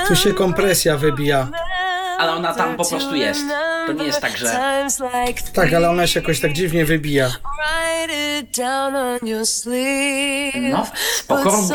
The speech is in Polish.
Tu się kompresja wybija. Ale ona tam po prostu jest. To nie jest tak, że... Tak, ale ona się jakoś tak dziwnie wybija. No, spoko,